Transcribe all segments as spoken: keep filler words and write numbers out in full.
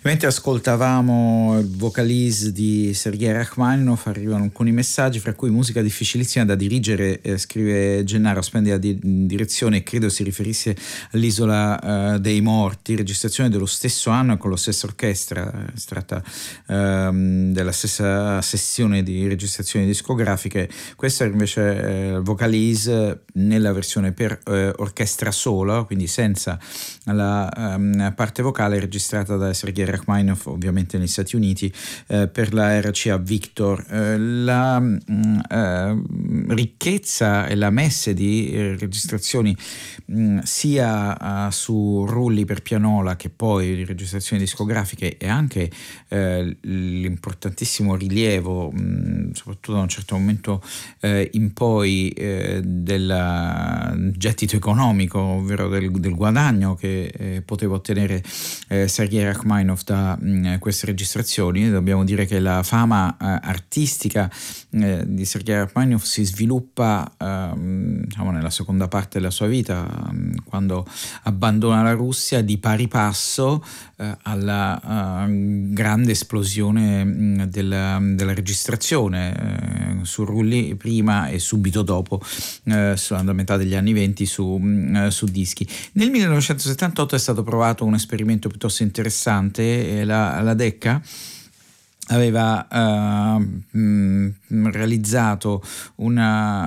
Mentre ascoltavamo il vocalise di Sergei Rachmaninov arrivano alcuni messaggi, fra cui musica difficilissima da dirigere, eh, scrive Gennaro, splendida di- direzione, credo si riferisse all'Isola eh, dei Morti, registrazione dello stesso anno e con la stessa orchestra, si tratta ehm, della stessa sessione di registrazioni discografiche. Questo è invece il eh, vocalise nella versione per eh, orchestra sola, quindi senza la um, parte vocale, registrata da Sergei Rachmaninov ovviamente negli Stati Uniti eh, per la R C A Victor. Eh, la mh, eh, ricchezza e la messe di eh, registrazioni mh, sia uh, su rulli per pianola che poi di registrazioni discografiche e anche eh, l'importantissimo rilievo mh, soprattutto da un certo momento eh, in poi eh, del gettito economico, ovvero del, del guadagno che eh, poteva ottenere eh, Sergei Rachmaninov da mh, queste registrazioni. Dobbiamo dire che la fama eh, artistica eh, di Sergei Rachmaninov si sviluppa eh, diciamo nella seconda parte della sua vita, mh, quando abbandona la Russia, di pari passo eh, alla uh, grande esplosione mh, della, della registrazione eh, su rulli prima e subito dopo, eh, alla metà degli anni venti, su, mh, su dischi. Nel millenovecentosettantotto è stato provato un esperimento piuttosto interessante. La, la Decca aveva uh, mh, realizzato un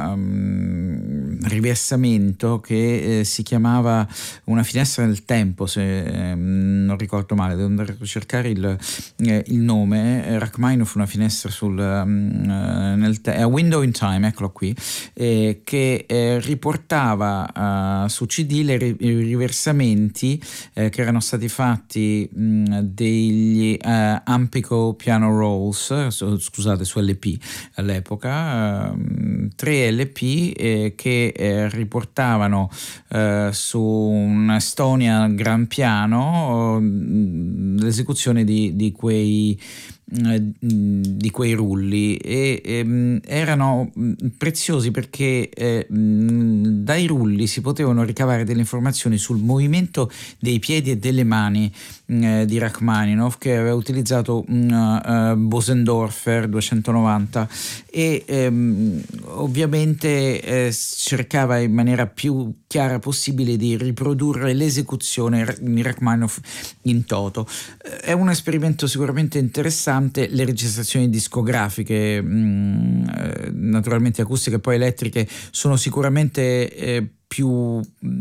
um, riversamento che eh, si chiamava una finestra del tempo, se eh, non ricordo male, devo andare a cercare il, eh, il nome. Rachmaninov, una finestra sul um, nel te- a Window in Time, eccolo qui, eh, che eh, riportava uh, su C D le ri- i riversamenti eh, che erano stati fatti mh, degli uh, Ampico Piano Rolls, scusate, su L P all'epoca, eh, tre L P eh, che eh, riportavano eh, su un Estonia gran piano eh, l'esecuzione di, di quei di quei rulli e ehm, erano preziosi perché eh, dai rulli si potevano ricavare delle informazioni sul movimento dei piedi e delle mani eh, di Rachmaninov, che aveva utilizzato un uh, Bosendorfer duecentonovanta e ehm, ovviamente eh, cercava in maniera più chiara possibile di riprodurre l'esecuzione di Rachmaninov in toto. È un esperimento sicuramente interessante. Le registrazioni discografiche, mh, naturalmente acustiche e poi elettriche, sono sicuramente eh, più mh,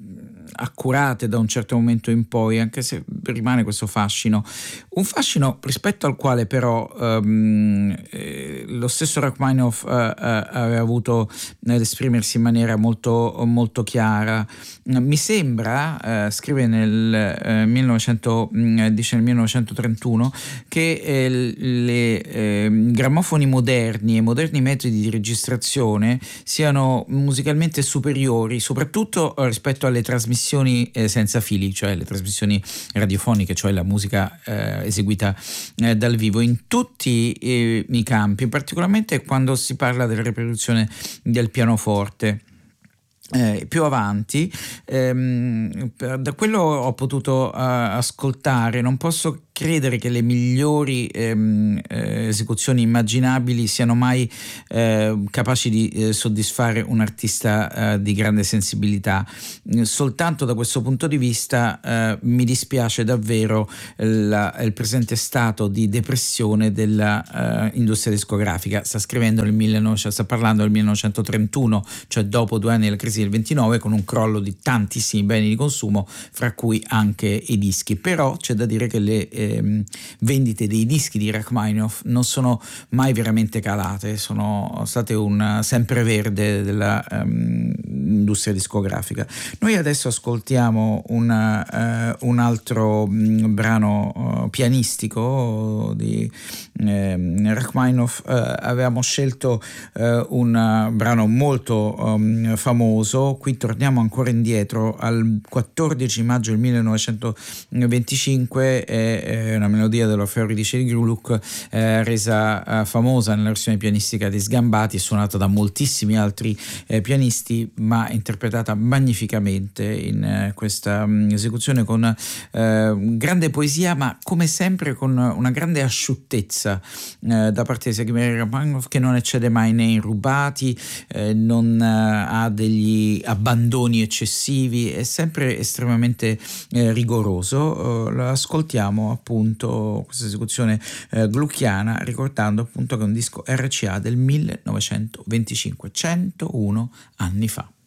accurate da un certo momento in poi, anche se rimane questo fascino, un fascino rispetto al quale però um, eh, lo stesso Rachmaninov uh, uh, aveva avuto ad esprimersi in maniera molto, molto chiara. Mi sembra, uh, scrive nel uh, millenovecento, mh, dice nel millenovecentotrentuno, che eh, le eh, grammofoni moderni e moderni metodi di registrazione siano musicalmente superiori, soprattutto rispetto alle trasmissioni eh, senza fili, cioè le trasmissioni radiofoniche, cioè la musica eh, eseguita eh, dal vivo, in tutti eh, i campi, particolarmente quando si parla della riproduzione del pianoforte. Eh, più avanti, ehm, da quello ho potuto uh, ascoltare, non posso credere che le migliori ehm, eh, esecuzioni immaginabili siano mai eh, capaci di eh, soddisfare un artista eh, di grande sensibilità. Soltanto da questo punto di vista eh, mi dispiace davvero la, il presente stato di depressione della uh, industria discografica. Sta scrivendo nel millenovecento, sta parlando del millenovecentotrentuno, cioè dopo due anni della crisi del ventinove, con un crollo di tantissimi beni di consumo, fra cui anche i dischi. Però c'è da dire che le ehm, vendite dei dischi di Rachmaninov non sono mai veramente calate, sono state un sempreverde della um, industria discografica. Noi adesso ascoltiamo una, uh, un altro um, brano uh, pianistico di uh, Rachmaninov. Uh, avevamo scelto uh, un uh, brano molto um, famoso. Qui torniamo ancora indietro al quattordici maggio del millenovecentoventicinque. È eh, una melodia dell'Orfeo Euridice di Gluck, eh, resa eh, famosa nella versione pianistica di Sgambati e suonata da moltissimi altri eh, pianisti, ma interpretata magnificamente in eh, questa mh, esecuzione con eh, grande poesia, ma come sempre con una grande asciuttezza eh, da parte di Sergei Rachmaninoff, che non eccede mai né in rubati, eh, non eh, ha degli abbandoni eccessivi, è sempre estremamente eh, rigoroso. Eh, lo ascoltiamo appunto questa esecuzione eh, gluckiana, ricordando appunto che è un disco R C A del millenovecentoventicinque, centouno anni fa.